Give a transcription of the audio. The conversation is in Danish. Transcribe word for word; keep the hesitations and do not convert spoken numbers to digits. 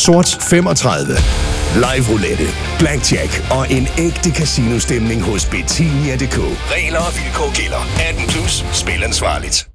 Sort femogtredive. Live roulette, blackjack og en ægte casinostemning hos Betinia punktum d k. Regler og vilkår gælder. atten plus. Spil ansvarligt.